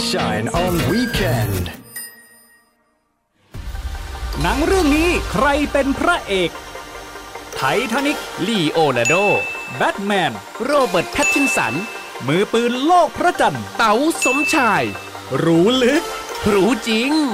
Shine on Weekend หนังเรื่องนี้ใครเป็นพระเอกไททานิกลีโอนาร์โดแบทแมนโรเบิร์ตแพตตินสันมือปืนโลกพระจันทร์เต๋าสมชายรู้ลึกรู้จริง